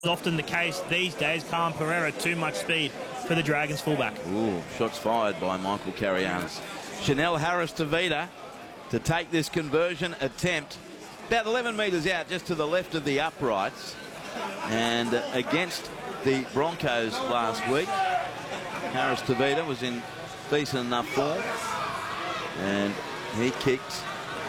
often the case these days. Khan Pereira, too much speed for the Dragons fullback. Ooh, shots fired by Michael Carianis. Chanel Harris-Tavita to take this conversion attempt. About 11 metres out, just to the left of the uprights. And against the Broncos last week, Harris-Tavita was in decent enough form. And he kicked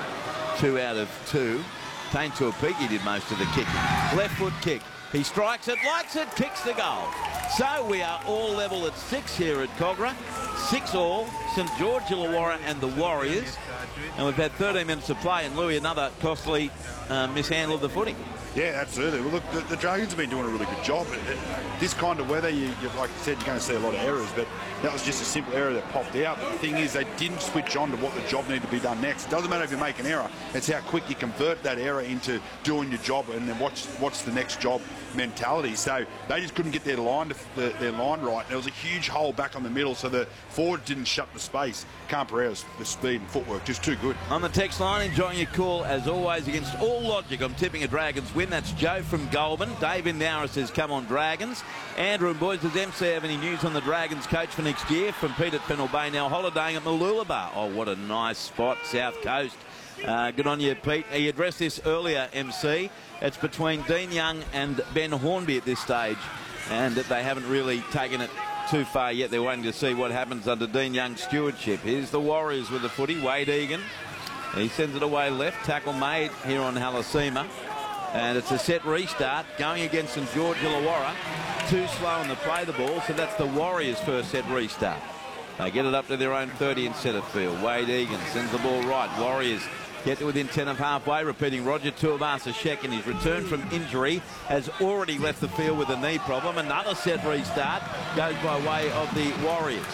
2 out of 2. Tane Tuapiki did most of the kicking. Left foot kick. He strikes it, likes it, kicks the goal. So we are all level at 6 here at Kogarah. 6 all, St George Illawarra and the Warriors. And we've had 13 minutes of play, and Louis, another costly mishandle of the footy. Yeah, absolutely. Well, look, the Dragons have been doing a really good job. This kind of weather, like you said, you're going to see a lot of errors, but that was just a simple error that popped out. But the thing is, they didn't switch on to what the job needed to be done next. It doesn't matter if you make an error. It's how quick you convert that error into doing your job and then what's the next job mentality. So they just couldn't get their line right. There was a huge hole back on the middle, so the forward didn't shut the space. Khan Pereira's the speed and footwork just too good. On the text line, enjoying your call as always against all logic. I'm tipping a Dragons win. That's Joe from Goulburn. Dave in Nowra says come on Dragons. Andrew and boys, does MC have any news on the Dragons coach for next year? From Pete at Pennell Bay, now holidaying at Mooloolaba. Oh, what a nice spot, South Coast. Good on you, Pete. He addressed this earlier, MC. It's between Dean Young and Ben Hornby at this stage, and they haven't really taken it too far yet. They're waiting to see what happens under Dean Young's stewardship. Here's the Warriors with the footy. Wade Egan. He sends it away left. Tackle made here on Halasima. And it's a set restart going against St George Illawarra. Too slow on the play the ball, so that's the Warriors' first set restart. They get it up to their own 30 in centre field. Wade Egan sends the ball right. Warriors get to within 10 of halfway, repeating Roger Tuivasa-Sheck in his return from injury has already left the field with a knee problem. Another set restart goes by way of the Warriors.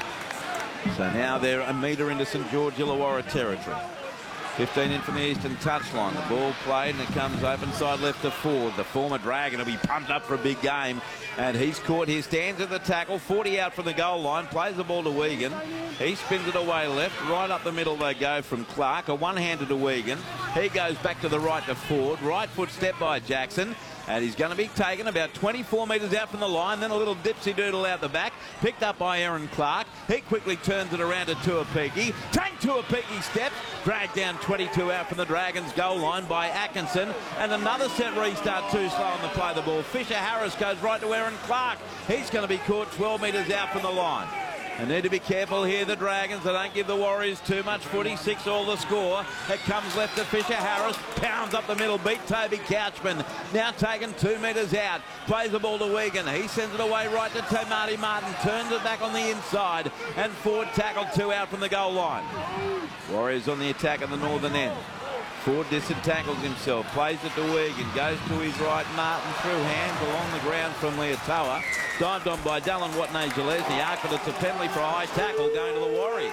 So now they're a metre into St George Illawarra territory. 15 in from the eastern touchline. The ball played and it comes open side left to Ford. The former Dragon will be pumped up for a big game. And he's caught. He stands at the tackle. 40 out from the goal line. Plays the ball to Wigan. He spins it away left. Right up the middle they go from Clark. A one-hander to Wigan. He goes back to the right to Ford. Right foot step by Jackson. And he's going to be taken about 24 metres out from the line. Then a little dipsy doodle out the back. Picked up by Aaron Clark. He quickly turns it around to Tuapiki. Tank Tuapiki steps. Dragged down 22 out from the Dragons goal line by Atkinson. And another set restart too slow on the play the ball. Fisher Harris goes right to Aaron Clark. He's going to be caught 12 metres out from the line. They need to be careful here, the Dragons. They don't give the Warriors too much footy. 6 all the score. It comes left to Fisher Harris. Pounds up the middle. Beat Toby Couchman. Now taken 2 metres out. Plays the ball to Wigan. He sends it away right to Tamati Martin. Turns it back on the inside. And Ford tackled 2 out from the goal line. Warriors on the attack at the northern end. Ford disentangles himself, plays it to Wigan, goes to his right, Martin through hands along the ground from Leotoa. Dived on by Dallin Watney-Gillespie, but it's a penalty for a high tackle going to the Warriors.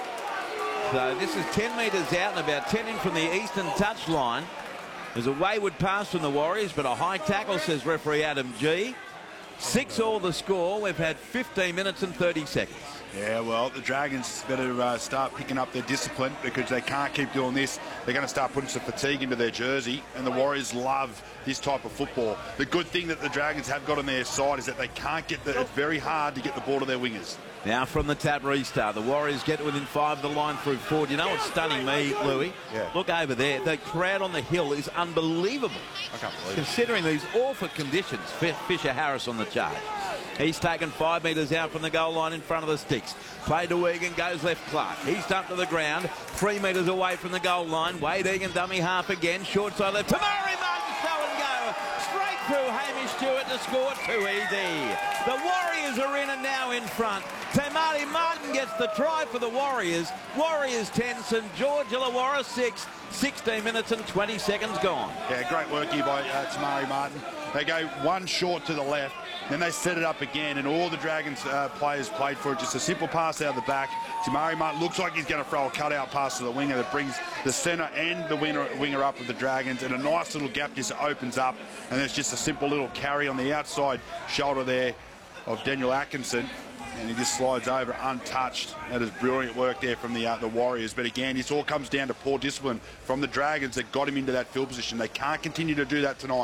So this is 10 metres out and about 10 in from the eastern touchline. There's a wayward pass from the Warriors, but a high tackle, says referee Adam G. 6 all the score. We've had 15 minutes and 30 seconds. Yeah, well, the Dragons better start picking up their discipline because they can't keep doing this. They're going to start putting some fatigue into their jersey, and the Warriors love this type of football. The good thing that the Dragons have got on their side is that they can't get it's very hard to get the ball to their wingers. Now from the tap restart, the Warriors get within 5 of the line through Ford. You know what's stunning me, Louis? Yeah. Look over there. The crowd on the hill is unbelievable. I can't believe it. Considering these awful conditions. Fisher Harris on the charge. He's taken 5 metres out from the goal line in front of the sticks. Play to Egan, goes left Clark. He's dumped to the ground, 3 metres away from the goal line. Wade Egan, dummy half again, short side left. Tamari Martin, show and go. Straight through Hamish Stewart to score. Too easy. The Warriors are in and now in front. Tamari Martin gets the try for the Warriors. Warriors 10, St George Illawarra 6. 16 minutes and 20 seconds gone. Yeah, great work here by Tamari Martin. They go one short to the left, then they set it up again, and all the Dragons players played for it. Just a simple pass out of the back. Tamari Martin looks like he's going to throw a cutout pass to the winger that brings the centre and the winger up with the Dragons, and a nice little gap just opens up, and there's just a simple little carry on the outside shoulder there of Daniel Atkinson. And he just slides over untouched. That is brilliant work there from the Warriors. But again, this all comes down to poor discipline from the Dragons that got him into that field position. They can't continue to do that tonight.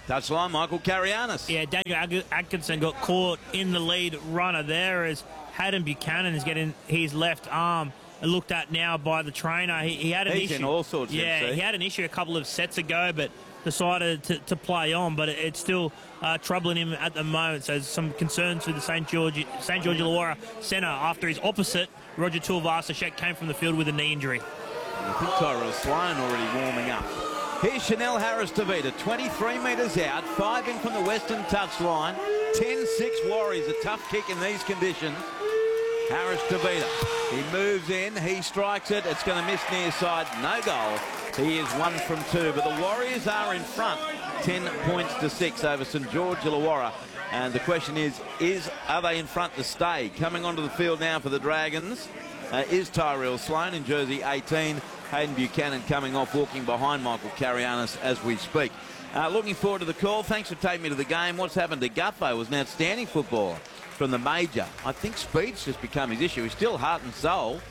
Touchline, Michael Carianis. Yeah, Daniel Atkinson got caught in the lead runner there as Hayden Buchanan is getting his left arm looked at now by the trainer. He had an issue. He's in all sorts. Yeah, he had an issue a couple of sets ago, but decided to play on. But it's still troubling him at the moment. So there's some concerns with the St. George Illawarra centre after his opposite, Roger Tuivasa-Sheck, came from the field with a knee injury. I think Tyrell Sloan already warming up. Here's Chanel Harris-Tavita, 23 metres out, 5 in from the western touchline. 10-6 Warriors, a tough kick in these conditions. Harris-Tavita, he moves in, he strikes it, it's going to miss near side, no goal. He is 1 from 2, but the Warriors are in front, 10 points to 6 over St. George Illawarra. And the question is are they in front to stay? Coming onto the field now for the Dragons is Tyrell Sloan in jersey 18. Hayden Buchanan coming off, walking behind Michael Carianis as we speak. Looking forward to the call. Thanks for taking me to the game. What's happened to Guffo was an outstanding footballer from the major. I think speed's just become his issue. He's still heart and soul.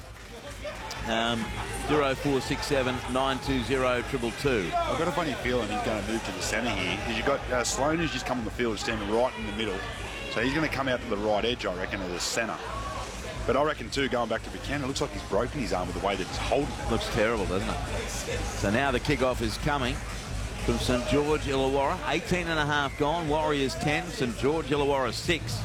0467 920 222. I've got a funny feeling he's going to move to the centre here, because you've got Sloan who's just come on the field standing right in the middle. So he's going to come out to the right edge, I reckon, as a centre. But I reckon, too, going back to Buchanan, it looks like he's broken his arm with the way that he's holding it. Looks terrible, doesn't it? So now the kick-off is coming from St. George Illawarra. 18.5 gone. Warriors 10. St. George Illawarra 6.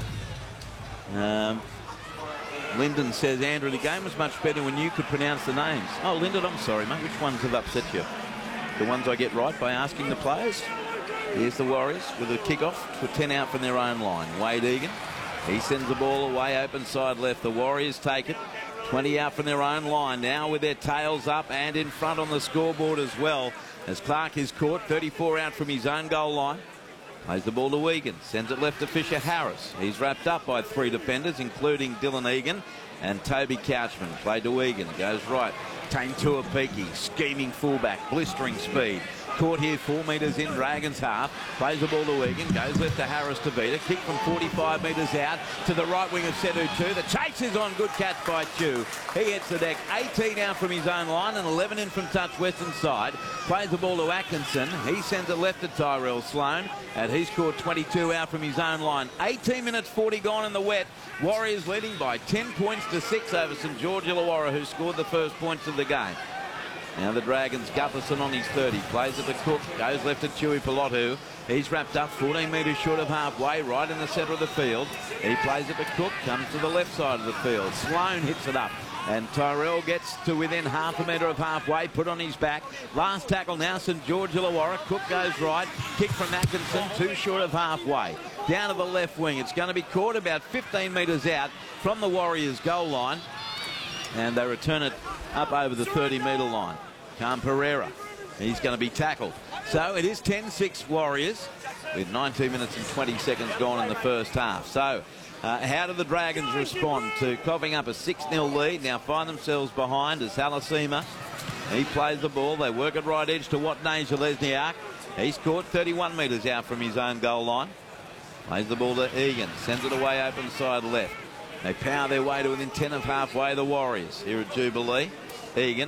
Lyndon says, Andrew, the game was much better when you could pronounce the names. Oh, Lyndon, I'm sorry, mate. Which ones have upset you? The ones I get right by asking the players? Here's the Warriors with a kick-off to 10 out from their own line. Wade Egan. He sends the ball away, open side left. The Warriors take it. 20 out from their own line now with their tails up and in front on the scoreboard as well, as Clark is caught. 34 out from his own goal line. Plays the ball to Egan. Sends it left to Fisher Harris. He's wrapped up by 3 defenders, including Dylan Egan and Toby Couchman. Played to Egan. Goes right. Tane Tuapiki, scheming fullback, blistering speed. Caught here 4 metres in Dragons half. Plays the ball to Egan. Goes left to Harris-Tavita. Kick from 45 metres out to the right wing of Sedu 2. The chase is on. Good catch by Chu. He hits the deck. 18 out from his own line and 11 in from touch western side. Plays the ball to Atkinson. He sends it left to Tyrell Sloan. And he's caught 22 out from his own line. 18 minutes 40 gone in the wet. Warriors leading by 10 points to 6 over St. George Illawarra, who scored the first points of the game. Now the Dragons, Gutherson on his 30. Plays it to Cook. Goes left to Chewy Pilotu. He's wrapped up 14 metres short of halfway, right in the centre of the field. He plays it to Cook. Comes to the left side of the field. Sloan hits it up. And Tyrell gets to within half a metre of halfway, put on his back. Last tackle now, St. George Illawarra. Cook goes right. Kick from Atkinson, 2 short of halfway. Down to the left wing. It's going to be caught about 15 metres out from the Warriors' goal line. And they return it up over the 30-metre line. Cam Pereira, he's going to be tackled. So it is 10-6 Warriors with 19 minutes and 20 seconds gone in the first half. So how do the Dragons respond to coughing up a 6-0 lead? Now find themselves behind as Halasima. He plays the ball. They work at right edge to Watney Lesniak. He's caught 31 metres out from his own goal line. Plays the ball to Egan. Sends it away open side left. They power their way to within 10 of halfway, the Warriors here at Jubilee. Egan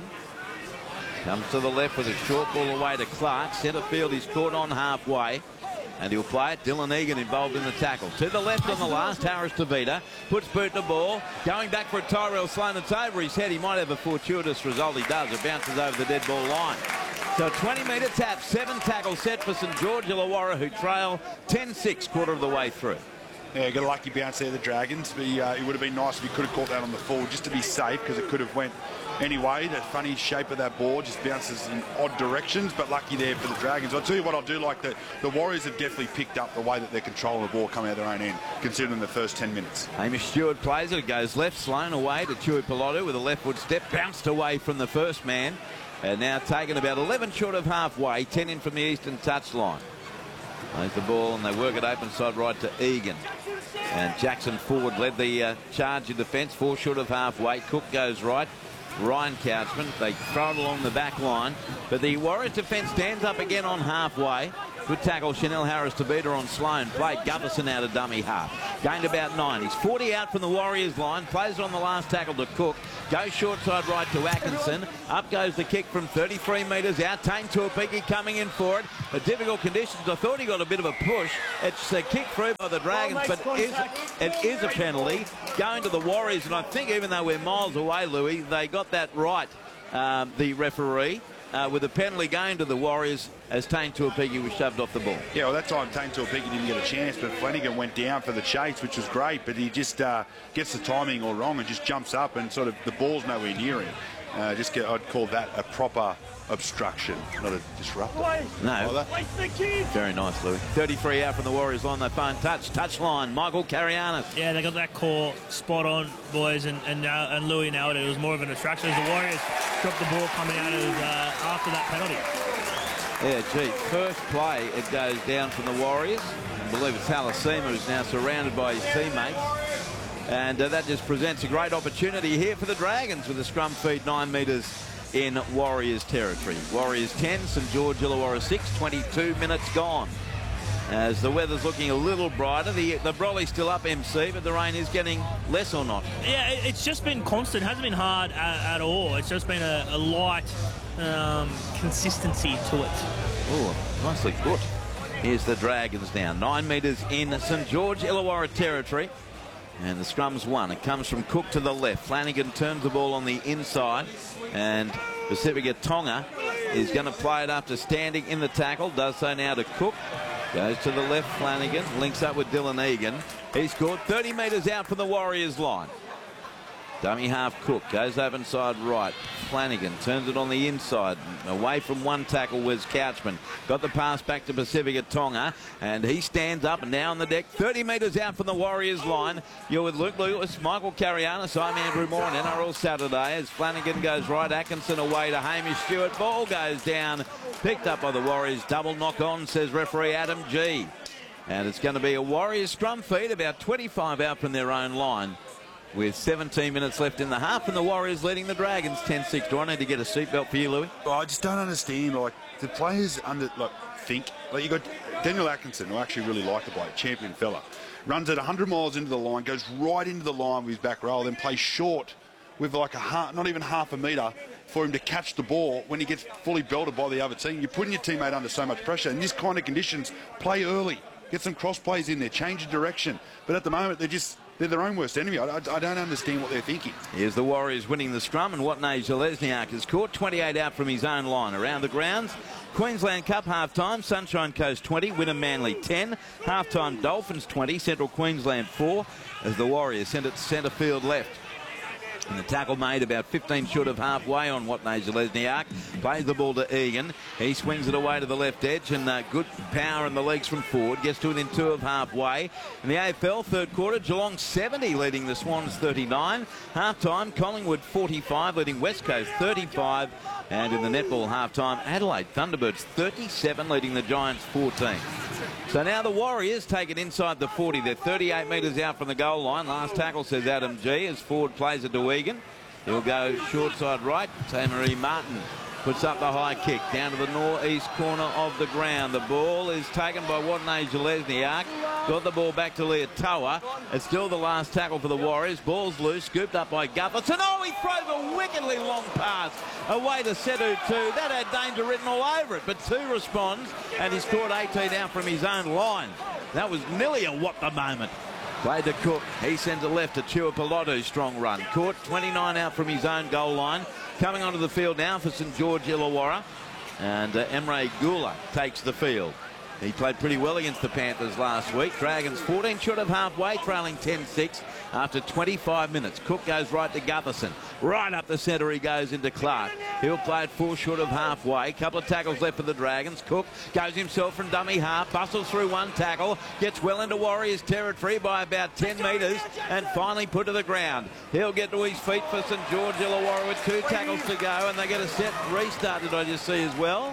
comes to the left with a short ball away to Clark. Centre field, he's caught on halfway. And he'll play it. Dylan Egan involved in the tackle. To the left on the last, Harris-Tavita. Puts boot to ball. Going back for a Tyrell Sloan. It's over his head. He might have a fortuitous result. He does. It bounces over the dead ball line. So 20-metre tap. 7 tackles set for St. George Illawarra, who trail 10-6 quarter of the way through. Yeah, got a lucky bounce there, the Dragons. But, it would have been nice if he could have caught that on the full just to be safe, because it could have went anyway. That funny shape of that ball just bounces in odd directions, but lucky there for the Dragons. I'll tell you what, I do like that the Warriors have definitely picked up the way that they're controlling the ball coming out of their own end, considering the first 10 minutes. Hamish Stewart plays it. It goes left. Sloan away to Chewy Pilotu with a leftward step. Bounced away from the first man. And now taken about 11 short of halfway. 10 in from the eastern touchline. Plays the ball and they work it open side right to Egan. And Jackson Ford led the charge in defence. 4 short of halfway. Cook goes right. Ryan Couchman. They throw it along the back line. But the Warriors defence stands up again on halfway. Good tackle, Chanel Harris to beat her on Sloan. Played Gutherson out of dummy half. Gained about 9. He's 40 out from the Warriors line. Plays it on the last tackle to Cook. Goes short side right to Atkinson. Up goes the kick from 33 metres out. Tane Tuapiki coming in for it. The difficult conditions. I thought he got a bit of a push. It's a kick through by the Dragons, but it is a penalty going to the Warriors. And I think even though we're miles away, Louis, they got that right, the referee. With the penalty going to the Warriors as Tane Tuapiki was shoved off the ball. Yeah, well, that time Tane Tuapiki didn't get a chance, but Flanagan went down for the chase, which was great, but he just gets the timing all wrong and just jumps up and sort of the ball's nowhere near him. I'd call that a proper obstruction, not a disruptor. No. Very nice, Louis. 33 out from the Warriors line. They phone touch line. Michael Carianis. Yeah, they got that call spot on, boys, and Louis nailed it. It was more of an obstruction as the Warriors dropped the ball coming out of after that penalty. Yeah, gee, first play, it goes down from the Warriors. I believe it's Halasima who's now surrounded by his teammates. And that just presents a great opportunity here for the Dragons with a scrum feed 9 metres in Warriors territory. Warriors 10, St George Illawarra 6, 22 minutes gone. As the weather's looking a little brighter, the Broly's still up, MC, but the rain is getting less or not. Yeah, it's just been constant. It hasn't been hard at all. It's just been a light consistency to it. Oh, nicely put. Here's the Dragons now. 9 metres in St George Illawarra territory. And the scrum's won. It comes from Cook to the left. Flanagan turns the ball on the inside. And Pacifica Tonga is going to play it after standing in the tackle. Does so now to Cook. Goes to the left, Flanagan. Links up with Dylan Egan. He scored 30 metres out from the Warriors line. Dummy half Cook goes over inside right. Flanagan turns it on the inside. Away from one tackle was Couchman. Got the pass back to Pacifica Tonga. And he stands up and now on the deck. 30 metres out from the Warriors line. You're with Luke Lewis, Michael Carianis. I'm Andrew Moore on NRL Saturday as Flanagan goes right. Atkinson away to Hamish Stewart. Ball goes down. Picked up by the Warriors. Double knock on, says referee Adam G. And it's going to be a Warriors scrum feed about 25 out from their own line, with 17 minutes left in the half, and the Warriors leading the Dragons 10-6. Do I need to get a seatbelt for you, Louis? Oh, I just don't understand. Like, the players think. Like, you got Daniel Atkinson, who I actually really like the bloke, champion fella. Runs at 100 miles into the line, goes right into the line with his back row, then plays short with like not even half a metre for him to catch the ball when he gets fully belted by the other team. You're putting your teammate under so much pressure. In this kind of conditions, play early. Get some cross plays in there, change the direction. But at the moment, they're their own worst enemy. I don't understand what they're thinking. Here's the Warriors winning the scrum, and Watney Zalesniak has caught 28 out from his own line. Around the grounds, Queensland Cup half-time, Sunshine Coast 20, Wynnum Manly 10, half-time Dolphins 20, Central Queensland 4, as the Warriors send it to centre field left. And the tackle made about 15 short of halfway on Watney Zalesniak. Plays the ball to Egan. He swings it away to the left edge, and good power in the legs from forward. Gets to it in 2 of halfway. In the AFL third quarter, Geelong 70 leading the Swans 39. Half-time, Collingwood 45 leading West Coast 35. And in the netball half-time, Adelaide Thunderbirds 37 leading the Giants 14. So now the Warriors take it inside the 40. They're 38 metres out from the goal line. Last tackle, says Adam G, as Ford plays it to Egan. He'll go short side right. Marie Martin puts up the high kick down to the northeast corner of the ground. The ball is taken by Watney Zalesniak. Got the ball back to Leotoa. It's still the last tackle for the Warriors. Ball's loose, scooped up by Gutherson. Oh, he throws a wickedly long pass away to Sedu 2. That had danger written all over it, but 2 responds, and he's scored 18 out from his own line. That was nearly a what the moment. Played to Cook. He sends it left to Tuapolotu. Strong run. Caught 29 out from his own goal line. Coming onto the field now for St George Illawarra. And Emre Gula takes the field. He played pretty well against the Panthers last week. Dragons 14 short of halfway, trailing 10-6 after 25 minutes. Cook goes right to Gutherson. Right up the centre he goes into Clark. He'll play it 4 short of halfway. Couple of tackles left for the Dragons. Cook goes himself from dummy half, bustles through one tackle, gets well into Warriors territory by about 10 metres and finally put to the ground. He'll get to his feet for St George Illawarra with 2 tackles to go, and they get a set restart, did I just see as well?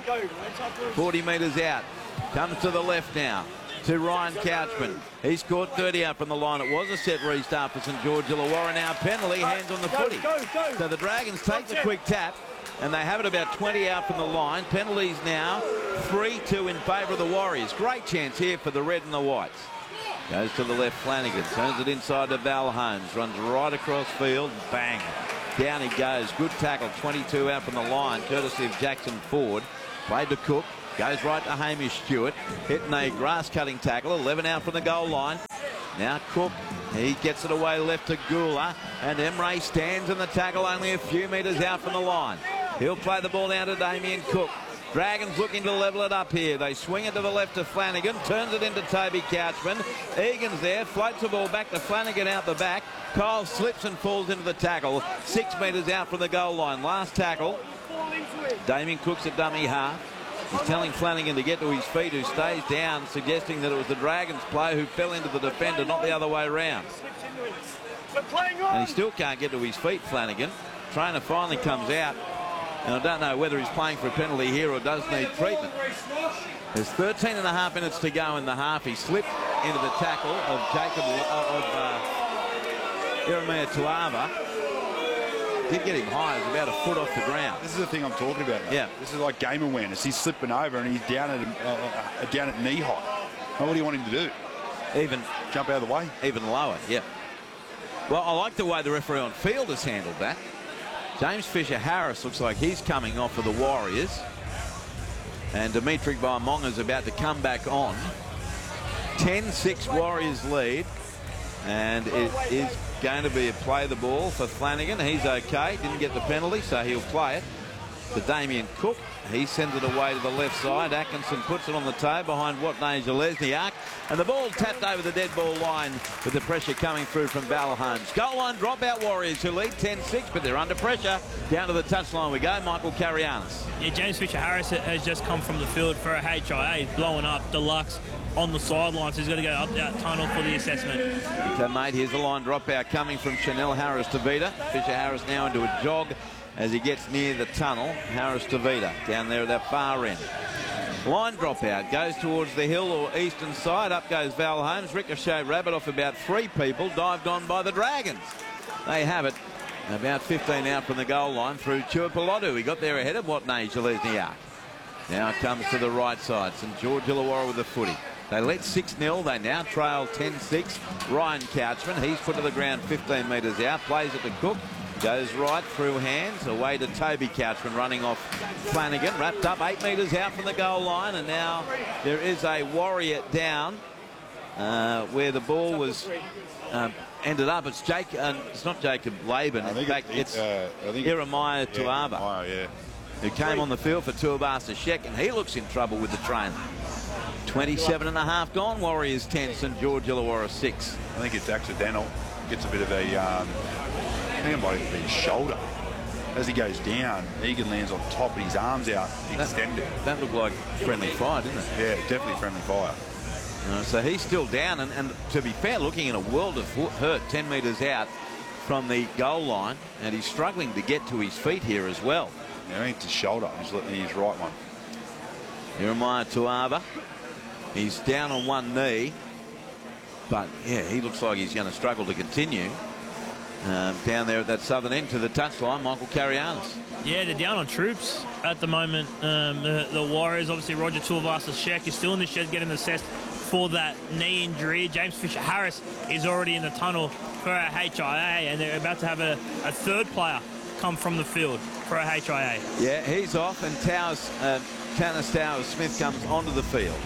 40 metres out. Comes to the left now to Ryan Couchman. He scored 30 out from the line. It was a set restart for St George Illawarra. Now penalty, hands on the footy. So the Dragons take the quick tap. and they have it about 20 out from the line. Penalties now 3-2 in favour of the Warriors. Great chance here for the red and the whites. Goes to the left, Flanagan turns it inside to Val Holmes, runs right across field, bang, down he goes. Good tackle, 22 out from the line, courtesy of Jackson Ford. Played to Cook, goes right to Hamish Stewart, hitting a grass-cutting tackle, 11 out from the goal line. Now Cook, he gets it away left to Gula, and Emre stands in the tackle only a few metres out from the line. He'll play the ball down to Damien Cook. Dragons looking to level it up here. They swing it to the left to Flanagan, turns it into Toby Couchman. Egan's there, floats the ball back to Flanagan out the back. Kyle slips and falls into the tackle, 6 metres out from the goal line. Last tackle, Damien Cook's at dummy half. He's telling Flanagan to get to his feet, who stays down, suggesting that it was the Dragons player who fell into the defender, not the other way around. And he still can't get to his feet, Flanagan. Trainer finally comes out. And I don't know whether he's playing for a penalty here or does need treatment. There's 13.5 minutes to go in the half. He slipped into the tackle of Jeremiah Tuava. Did get him high. It was about a foot off the ground. This is the thing I'm talking about, mate. Yeah. This is like game awareness. He's slipping over and he's down at knee height. Now, what do you want him to do? Even jump out of the way? Even lower, yeah. Well, I like the way the referee on field has handled that. James Fisher-Harris looks like he's coming off for the Warriors. And Dimitri Baimonga's about to come back on. 10-6 Warriors lead. And it is going to be a play the ball for Flanagan. He's okay. Didn't get the penalty, so he'll play it. To Damien Cook. He sends it away to the left side. Atkinson puts it on the toe behind Watney Zelezniak. And the ball tapped over the dead ball line with the pressure coming through from Val Holmes. Goal line dropout Warriors who lead 10-6, but they're under pressure. Down to the touchline we go. Michael Carianis. Yeah, James Fisher-Harris has just come from the field for a HIA. He's blowing up Deluxe on the sidelines. He's got to go up that tunnel for the assessment. Okay, mate, here's the line dropout coming from Chanel Harris-Tavita. Fisher-Harris now into a jog as he gets near the tunnel. Harris-Tavita down there at that far end. Line dropout goes towards the hill or eastern side. Up goes Val Holmes. Ricochet rabbit off about 3 people. Dived on by the Dragons. They have it. About 15 out from the goal line through Tuipulotu. He got there ahead of Watney Zelezniak. Now it comes to the right side. St George Illawarra with the footy. They led 6-0. They now trail 10-6. Ryan Couchman, he's put to the ground 15 metres out. Plays it to Cook. Goes right through hands. Away to Toby Couchman running off Flanagan. Wrapped up 8 metres out from the goal line. And now there is a Warrior down where the ball was ended up. It's it's not Jacob Laban. In fact, it's Jeremiah Tuava. Yeah. Who came on the field for Tuabasa Shek, and he looks in trouble with the trainer. 27.5 gone. Warriors 10, St George Illawarra 6. I think it's accidental. Gets a bit of a, I think it might even be his shoulder. As he goes down, Egan lands on top and his arms out extended. That looked like friendly fire, didn't it? Yeah, definitely friendly fire. So he's still down, and to be fair, looking in a world of hurt, 10 metres out from the goal line, and he's struggling to get to his feet here as well. Yeah, I think it's his shoulder. He's letting his right one. Jeremiah Tuava. He's down on one knee, but yeah, he looks like he's going to struggle to continue. Down there at that southern end to the touchline, Michael Carianis. Yeah, they're down on troops at the moment. The Warriors, obviously, Roger Tuivasa-Sheck is still in the shed getting assessed for that knee injury. James Fisher-Harris is already in the tunnel for a HIA, and they're about to have a third player come from the field for a HIA. Yeah, he's off, and Tanis Towers-Smith comes onto the field.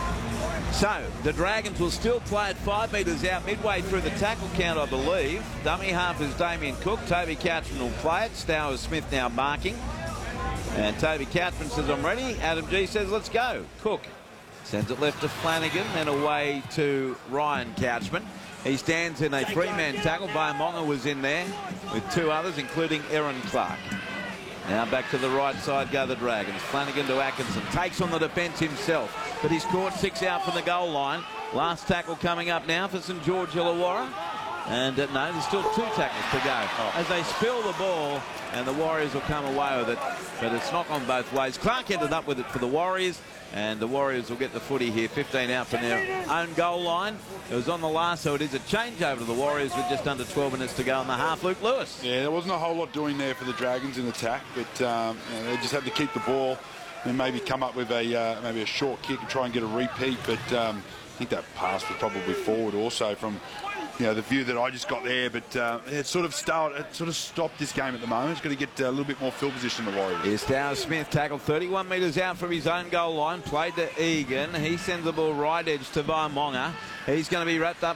So the Dragons will still play at 5 metres out midway through the tackle count, I believe. Dummy half is Damien Cook. Toby Couchman will play it. Stowers-Smith now marking. And Toby Couchman says, I'm ready. Adam G says, let's go. Cook sends it left to Flanagan and away to Ryan Couchman. He stands in a 3-man tackle. Baimonga was in there with 2 others, including Aaron Clark. Now back to the right side go the Dragons. Flanagan to Atkinson. Takes on the defence himself, but he's caught 6 out from the goal line. Last tackle coming up now for St George Illawarra. And no, there's still 2 tackles to go. As they spill the ball, and the Warriors will come away with it. But it's not gone both ways. Clark ended up with it for the Warriors, and the Warriors will get the footy here. 15 out from their own goal line. It was on the last, so it is a changeover to the Warriors with just under 12 minutes to go in the half. Luke Lewis. Yeah, there wasn't a whole lot doing there for the Dragons in attack, but you know, they just had to keep the ball and maybe come up with a maybe a short kick and try and get a repeat. But I think that pass was probably forward also from the view that I just got there. But it sort of stopped this game at the moment. It's going to get a little bit more field position, the Warriors. Here's Towers Smith, tackled 31 metres out from his own goal line, played to Egan. He sends the ball right edge to Vaimonga. He's going to be wrapped up